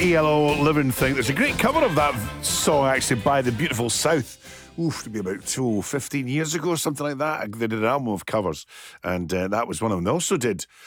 ELO Living Thing. There's a great cover of that song actually by the Beautiful South. To be about 15 years ago, something like that. They did an album of covers, and that was one of them. They also did